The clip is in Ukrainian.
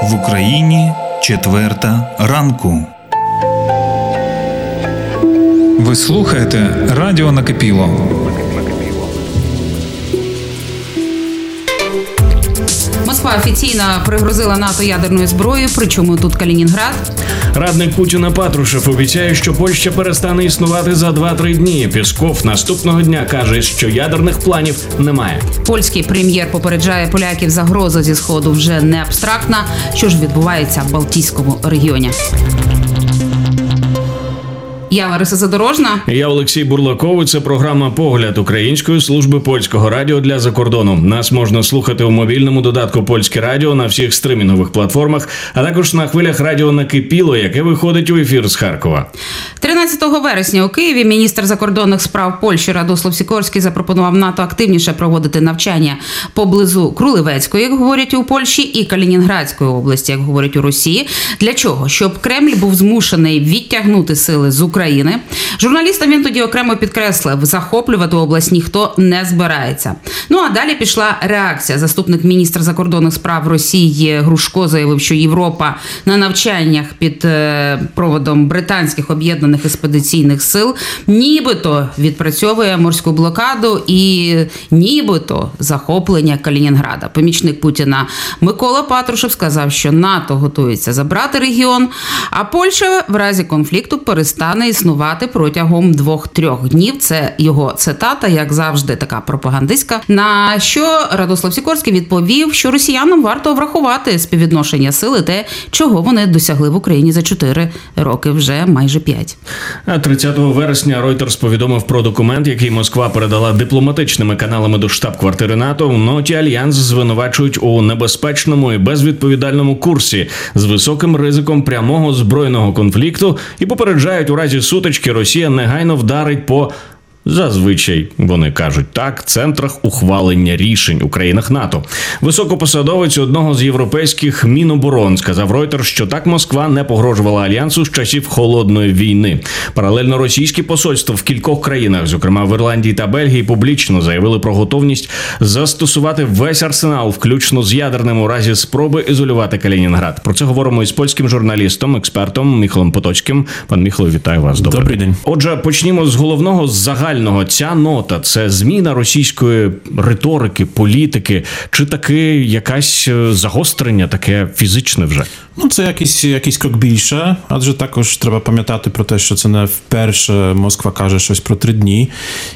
В Україні 4:00 ранку. Ви слухаєте Радіо Накипіло. Москва офіційно пригрозила НАТО ядерною зброєю, причому тут Калінінград. Радник Путіна Патрушев обіцяє, що Польща перестане існувати за 2-3 дні. Пісков наступного дня каже, що ядерних планів немає. Польський прем'єр попереджає поляків, загроза зі Сходу вже не абстрактна. Що ж відбувається в Балтійському регіоні? Я Лариса Задорожна. Я Олексій Бурлаков. Це програма «Погляд» Української служби польського радіо для закордону. Нас можна слухати у мобільному додатку «Польське радіо» на всіх стримінгових платформах, а також на хвилях радіо Накипіло, яке виходить у ефір з Харкова. 13 вересня у Києві міністр закордонних справ Польщі Радослав Сікорський запропонував НАТО активніше проводити навчання поблизу Крулевецької, як говорять у Польщі, і Калінінградської області, як говорять у Росії. Для чого? Щоб Кремль був змушений відтягнути сили з України. Журналістам він тоді окремо підкреслив, захоплювати область ніхто не збирається. Ну а далі пішла реакція. Заступник міністра закордонних справ Росії Грушко заявив, що Європа на навчаннях під проводом британських об'єднаних експедиційних сил нібито відпрацьовує морську блокаду і нібито захоплення Калінінграда. Помічник Путіна Микола Патрушев сказав, що НАТО готується забрати регіон, а Польща в разі конфлікту перестане існувати протягом 2-3 днів. Це його цитата, як завжди, така пропагандистська. На що Радослав Сікорський відповів, що росіянам варто врахувати співвідношення сили, те, чого вони досягли в Україні за 4 роки, вже майже 5. А 30 вересня Reuters повідомив про документ, який Москва передала дипломатичними каналами до штаб-квартири НАТО. В ноті Альянс звинувачують у небезпечному і безвідповідальному курсі з високим ризиком прямого збройного конфлікту і попереджають, у разі сутички Росія негайно вдарить по, зазвичай вони кажуть так, центрах ухвалення рішень у країнах НАТО. Високопосадовець одного з європейських Міноборон сказав Reuters, що так Москва не погрожувала Альянсу з часів Холодної війни. Паралельно російські посольства в кількох країнах, зокрема в Ірландії та Бельгії, публічно заявили про готовність застосувати весь арсенал, включно з ядерним, у разі спроби ізолювати Калінінград. Про це говоримо із польським журналістом, експертом Міхалом Потоцьким. Пан Міхало, вітаю вас. Добрий день. Отже, почнімо з головного, з загального. Ця нота – це зміна російської риторики, політики, чи таки якась загострення, таке фізичне вже? Ну, це якийсь крок більше, адже також треба пам'ятати про те, що це не вперше Москва каже щось про 3 дні.